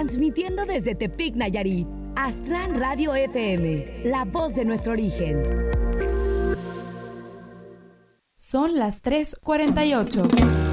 transmitiendo desde Tepic, Nayarit. Aztlán Radio FM, la voz de nuestro origen. Son las 3:48.